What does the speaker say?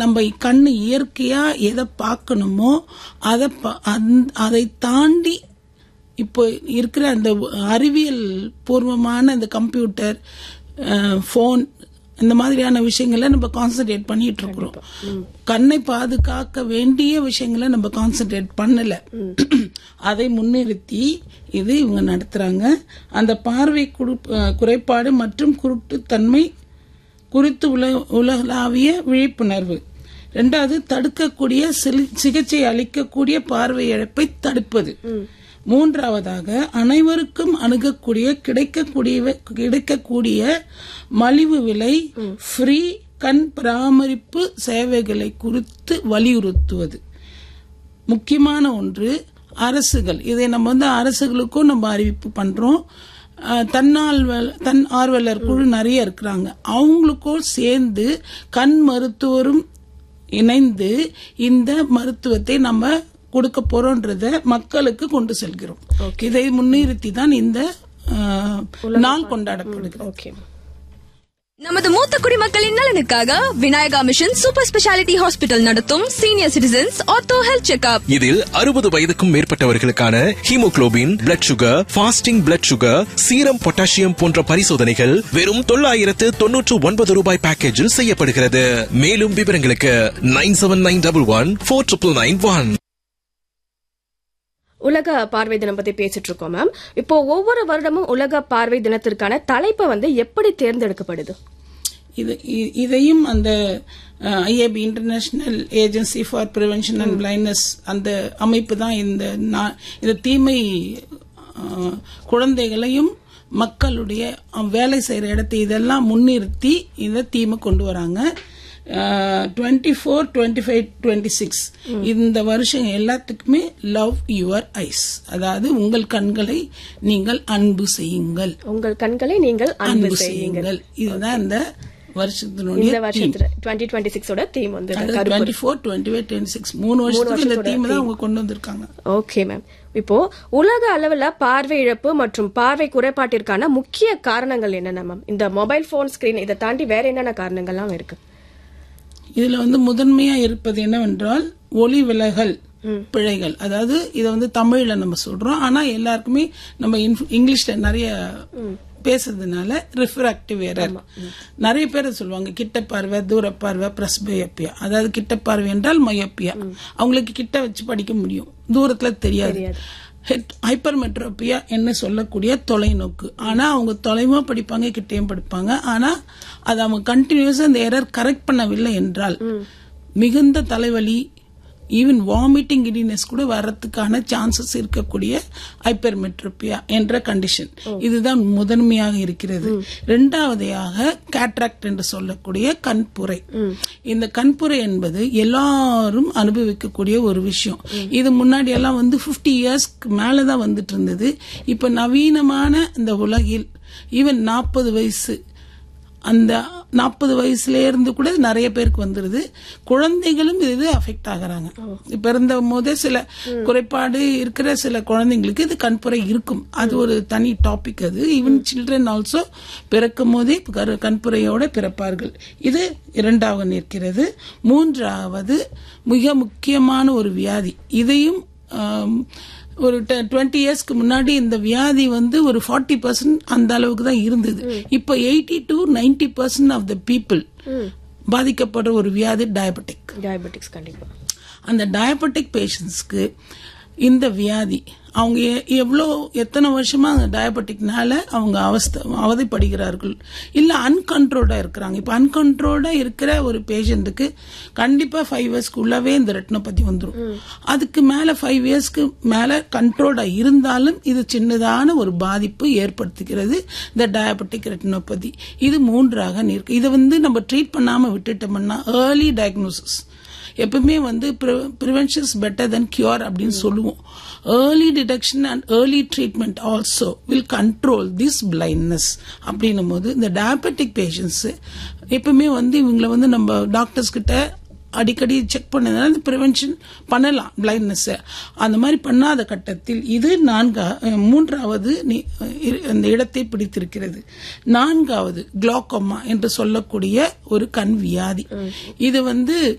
நம்ம கண்ணு இயற்கையா எதை பார்க்கணுமோ அதை தாண்டி இப்போ இருக்கிற அந்த அறிவியல் பூர்வமான இந்த கம்ப்யூட்டர், போன், இந்த மாதிரியான விஷயங்களை நம்ம கான்சென்ட்ரேட் பண்ணிட்டு இருக்கிறோம். கண்ணை பாதுகாக்க வேண்டிய விஷயங்களை நம்ம கான்சென்ட்ரேட் பண்ணல. அதை முன்னிறுத்தி இது இவங்க நடத்துறாங்க. அந்த பார்வை குறைபாடு மற்றும் குருட்டுத்தன்மை குறித்து உலகளாவிய விழிப்புணர்வு. 2வது, தடுக்கக்கூடிய சிகிச்சை அளிக்கக்கூடிய பார்வை இழப்பை தடுப்பது. 3வதாக, அனைவருக்கும் அணுகக்கூடிய கிடைக்கக்கூடிய மலிவு விலை ஃப்ரீ கண் பராமரிப்பு சேவைகளை குறித்து வலியுறுத்துவது. முக்கியமான ஒன்று, அரசுகள், இதை நம்ம அரசுகளுக்கும் நம்ம அறிவிப்பு பண்றோம். தன் ஆர்வலர் குழு நிறைய இருக்கிறாங்க. அவங்களுக்கும் சேர்ந்து கண் மருத்துவரும் இணைந்து இந்த மருத்துவத்தை நம்ம கொடுக்க போறோன்றத மக்களுக்கு கொண்டு செல்கிறோம். இதை முன்னிறுத்தி தான் இந்த நாள் கொண்டாடப்படுகிறது. நமது மூத்த குடிமக்களின் நலனுக்காக Vinayaka mission super speciality hospital நடத்தும் senior citizens ortho health checkup. இதில் 60 வயதுக்கும் மேற்பட்டவர்களுக்கான haemoglobin, blood sugar, fasting blood sugar, serum potassium போன்ற பரிசோதனைகள் வெறும் 999 ரூபாய் பேக்கேஜில் செய்யப்படுகிறது. மேலும் விவரங்களுக்கு 9791149991. உலக பார்வை தினம் பத்தி பேசிட்டு இருக்கோம் மேம். இப்போ ஒவ்வொரு வருடமும் உலக பார்வை தினத்திற்கான தலைப்பு எப்படி தேர்ந்தெடுக்கப்படுது? இதையும் அந்த IAB international agency for prevention and blindness அந்த அமைப்பு தான் இந்த தீமை குழந்தைகளையும் மக்களுடைய வேலை செய்யற இடத்தை இதெல்லாம் முன்னிறுத்தி இந்த தீமை கொண்டு வராங்க. 24, 25, 26 இந்த வருஷம் எல்லாத்துக்குமே லவ் யுவர் ஐஸ், அதாவது உங்கள் கண்களை நீங்கள் அன்பு செய்யுங்கள். உங்கள் கண்களை நீங்கள் அன்பு செய்யுங்கள். இதுதான் இந்த வருஷத்தினுடைய 2026 தீம். 24, 25, 26 3 வருஷத்துக்கு இந்த தீம் தான் அவங்க கொண்டு வந்திருக்காங்க. Okay ma'am. இப்போ உலக அளவுல பார்வை இழப்பு மற்றும் பார்வை குறைபாட்டிற்கான முக்கிய காரணங்கள் என்னென்ன மேம்? இந்த மொபைல் போன் ஸ்கிரீன் இதை தாண்டி வேற என்னென்ன காரணங்கள்லாம் இருக்கு? இதுல முதன்மையா இருப்பது என்னவென்றால் ஒளி விலகல் பிழைகள். அதாவது இதை தமிழ்ல நம்ம சொல்றோம், ஆனா எல்லாருக்குமே நம்ம இங்கிலீஷ்ல நிறைய பேசுறதுனால ரிஃப்ராக்டிவ் எரர். நிறைய பேர் சொல்லுவாங்க கிட்ட பார்வை, தூர பார்வை, பிரஸ்பயோப்பியா. அதாவது கிட்ட பார்வை என்றால் மயோப்பியா, அவங்களுக்கு கிட்ட வச்சு படிக்க முடியும், தூரத்துல தெரியாது. ஹைப்பர்மெட்ரோபியா என்ன சொல்லக்கூடிய தொலைநோக்கு. ஆனா அவங்க தொலைவா படிப்பாங்க, கிட்டையும் படிப்பாங்க. ஆனா அது அவங்க கண்டினியூஸா அந்த எரர் கரெக்ட் பண்ணவில்லை என்றால் மிகுந்த தலைவலி, ஈவன் வாமிட்டிங் கிடினஸ் கூட வர்றதுக்கான சான்சஸ் இருக்கக்கூடிய ஹைப்பர்மெட்ரோபியா என்ற கண்டிஷன். இதுதான் முதன்மையாக இருக்கிறது. 2வதாக கேட்ராக்ட் என்று சொல்லக்கூடிய கண்புரை. இந்த கண்புரை என்பது எல்லாரும் அனுபவிக்கக்கூடிய ஒரு விஷயம். இது முன்னாடி எல்லாம் 50 இயர்ஸ்க்கு மேலதான் வந்துட்டு இருந்தது. இப்ப நவீனமான இந்த உலகில் ஈவன் 40 வயசு, அந்த 40 வயசுல இருந்து கூட நிறைய பேருக்கு வந்துருது. குழந்தைகளும் இது அஃபெக்ட் ஆகுறாங்க. பிறந்த போதே சில குறைபாடு இருக்கிற சில குழந்தைங்களுக்கு இது கண்புரை இருக்கும். அது ஒரு தனி டாபிக். அது ஈவன் சில்ட்ரன் ஆல்சோ பிறக்கும் போதே கண்புரையோட பிறப்பார்கள். இது 2வது நிற்கிறது. 3வது மிக முக்கியமான ஒரு வியாதி. இதையும் ஒரு 20 இயர்ஸ்க்கு முன்னாடி இந்த வியாதி ஒரு 40% அந்த அளவுக்கு தான் இருந்தது. இப்ப 80 to 90% ஆஃப் த பீப்புள் பாதிக்கப்படுற ஒரு வியாதி டயபெட்டிக்ஸ். கண்டிப்பா அந்த டயபெட்டிக் பேஷண்ட்ஸ்க்கு இந்த வியாதி அவங்க எத்தனை வருஷமா அந்த டயபெட்டிக்னால அவங்க அவதிப்படுகிறார்கள், இல்ல அன்கண்ட்ரோல்டா இருக்கிறாங்க. இப்ப அன்கண்ட்ரோல்டா இருக்கிற ஒரு பேஷண்ட்டுக்கு கண்டிப்பா 5 இயர்ஸ்க்குள்ளவே இந்த ரெட்டினோபதி வந்துடும். அதுக்கு மேல 5 இயர்ஸ்க்கு மேல கண்ட்ரோல்டா இருந்தாலும் இது சின்னதான ஒரு பாதிப்பு ஏற்படுத்துகிறது, இந்த டயபெட்டிக் ரெட்டினோபதி. இது 3ஆக இருக்கு. இதை நம்ம ட்ரீட் பண்ணாம விட்டுட்டோம்னா ஏர்லி டயக்னோசிஸ், எப்பவுமே prevention is better than cure அப்படின்னு சொல்லுவோம். early detection and early treatment also will control this blindness அப்படின்னும் போது இந்த டயபெட்டிக் பேஷண்ட்ஸ் எப்பவுமே இவங்களை நம்ம டாக்டர்ஸ் கிட்ட அடிக்கடி செக் பண்ணதுனால இந்த ப்ரிவென்ஷன் பண்ணலாம் பிளைண்ட்னஸ். அந்த மாதிரி பண்ணாத கட்டத்தில் இது 3வது அந்த இடத்தை பிடித்திருக்கிறது. 4வது குளோகோமா என்று சொல்லக்கூடிய ஒரு கண் வியாதி. இது